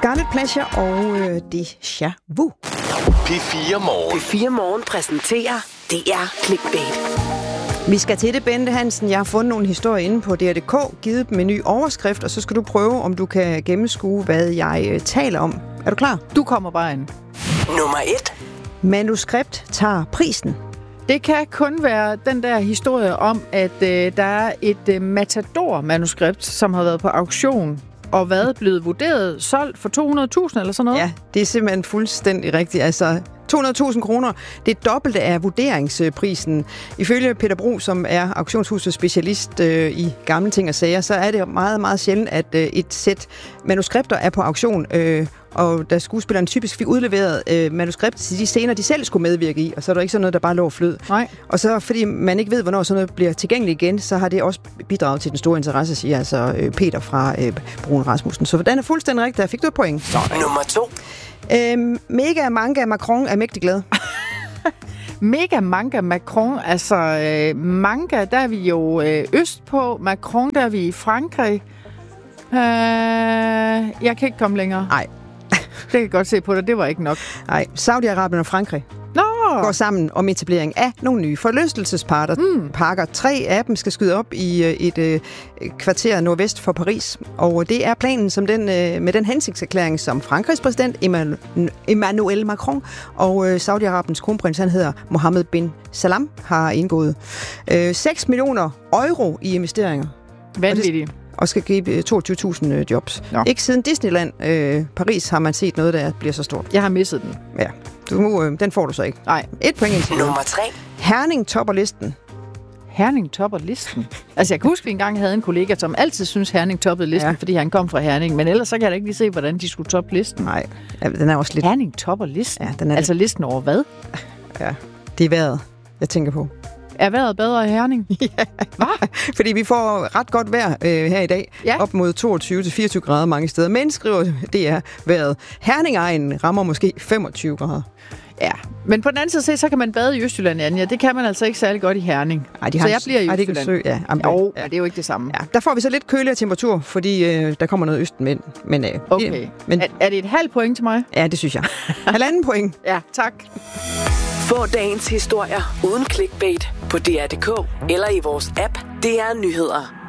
Scarlet Pleasure og Déjà Vu. P4 Morgen. P4 Morgen præsenterer DR Clickbait. Vi skal til det, Bente Hansen. Jeg har fundet nogle historier inde på DR.dk, givet dem en ny overskrift, og så skal du prøve, om du kan gennemskue, hvad jeg taler om. Er du klar? Du kommer bare ind. Nummer 1. Manuskript tager prisen. Det kan kun være den der historie om, at der er et Matador-manuskript, som har været på auktion og været blevet vurderet, solgt for 200.000 eller sådan noget. Ja, det er simpelthen fuldstændig rigtigt. Altså 200.000 kroner, det er dobbelte af vurderingsprisen. Ifølge Peter Bro, som er auktionshusets specialist i gamle ting og sager, så er det meget, meget sjældent, at et sæt manuskripter er på auktion, og da skuespilleren typisk fik udleveret manuskript til de scener, de selv skulle medvirke i, og så er der ikke sådan noget, der bare lå flød. Nej. Og så, fordi man ikke ved, hvornår sådan noget bliver tilgængeligt igen, så har det også bidraget til den store interesse, siger altså Peter fra Brun Rasmussen. Så den er fuldstændig rigtig. Der fik du et point. Nummer 2. Mega Manga Macron er mægtig glad. Mega Manga Macron, altså manga, der er vi jo øst på. Macron, der er vi i Frankrig. Jeg kan ikke komme længere. Nej. Det kan jeg godt se på dig, det var ikke nok. Nej, Saudi-Arabien og Frankrig går sammen om etablering af nogle nye forlystelsesparker. Parker. 3 af dem skal skyde op i et kvarter nordvest for Paris. Og det er planen som med den hensigtserklæring, som Frankrigs præsident Emmanuel Macron og Saudi-Arabiens kronprins, han hedder Mohammed bin Salam, har indgået 6 millioner euro i investeringer. Vanvittigt. Og skal give 22.000 jobs. Nå. Ikke siden Disneyland Paris har man set noget, der bliver så stort. Jeg har misset den. Ja, den får du så ikke. Nej. 1 point indtil. Nummer 3. Herning topper listen. Herning topper listen? Altså, jeg kan huske, at vi engang havde en kollega, som altid synes Herning toppede listen, fordi han kom fra Herning. Men ellers så kan jeg da ikke lige se, hvordan de skulle toppe listen. Nej, ja, den er også lidt... Herning topper listen? Ja, den er altså listen over hvad? Ja, det er vejret, jeg tænker på. Er vejret bedre i Herning? Ja. Hvad? Fordi vi får ret godt vejr her i dag. Ja. Op mod 22-24 grader mange steder. Men skriver det er vejret. Herning-egnen rammer måske 25 grader. Ja, men på den anden side, så kan man bade i Østjylland, Anja. Det kan man altså ikke særlig godt i Herning. Så jeg bliver i Østjylland. Det ja. Men det er jo ikke det samme. Ja, der får vi så lidt køligere temperatur, fordi der kommer noget østenvind. Men, okay. Er det et halvt point til mig? Ja, det synes jeg. 1,5 point. Ja, tak. Få dagens historier uden clickbait på DR.dk eller i vores app DR Nyheder.